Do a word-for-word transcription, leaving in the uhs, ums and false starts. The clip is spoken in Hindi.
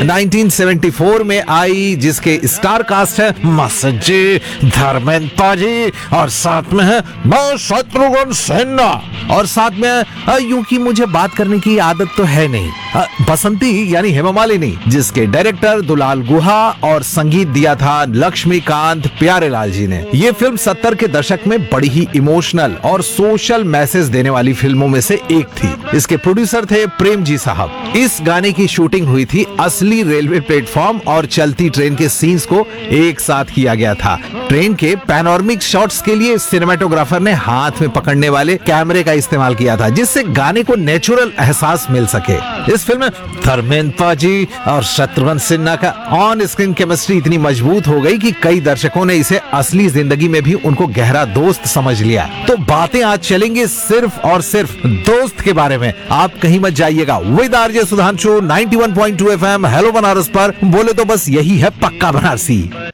नाइनटीन सेवेंटी फोर में आई, जिसके स्टार कास्ट है मास्टर जी, धर्मेंद्र पाजी और साथ में है शत्रुघ्न सिन्हा और साथ में यूं की मुझे बात करने की आदत तो है नहीं, बसंती यानी हेमा मालिनी, जिसके डायरेक्टर दुलाल गुहा और संगीत दिया था लक्ष्मीकांत प्यारेलाल जी ने। ये फिल्म सत्तर के दशक में बड़ी ही इमोशनल और सोशल मैसेज देने वाली फिल्मों में से एक थी। इसके प्रोड्यूसर थे प्रेम जी साहब। इस गाने की शूटिंग हुई थी असली रेलवे प्लेटफॉर्म और चलती ट्रेन के सीन्स को एक साथ किया गया था। ट्रेन के पैनोरमिक शॉट्स के लिए सिनेमेटोग्राफर ने हाथ में पकड़ने वाले कैमरे का इस्तेमाल किया था, जिससे गाने को नेचुरल एहसास मिल सके। इस फिल्म में धर्मेंद्र पाजी और शत्रुघ्न सिन्हा का ऑन स्क्रीन केमिस्ट्री इतनी मजबूत हो गई कि कई दर्शकों ने इसे असली जिंदगी में भी उनको गहरा दोस्त समझ लिया। तो बातें आज चलेंगी सिर्फ और सिर्फ दोस्त के बारे में। आप कहीं मत जाइएगा। With RJ Sudhanshu ninety one point two FM hello Banaras पर बोले तो बस यही है पक्का बनारसी।